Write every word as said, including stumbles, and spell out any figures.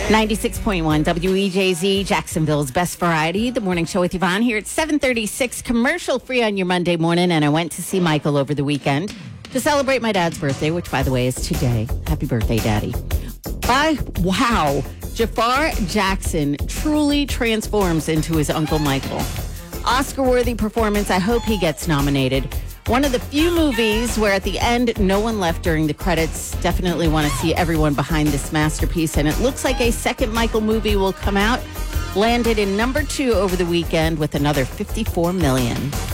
ninety-six point one W E J Z, Jacksonville's best variety. The morning show with Yvonne here at seven thirty-six, commercial free on your Monday morning. And I went to see Michael over the weekend to celebrate my dad's birthday, which, by the way, is today. Happy birthday, Daddy. Bye. Wow. Jafar Jackson truly transforms into his Uncle Michael. Oscar-worthy performance. I hope he gets nominated. One of the few movies where at the end, no one left during the credits. Definitely want to see everyone behind this masterpiece. And it looks like a second Michael movie will come out. Landed in number two over the weekend with another fifty-four million dollars.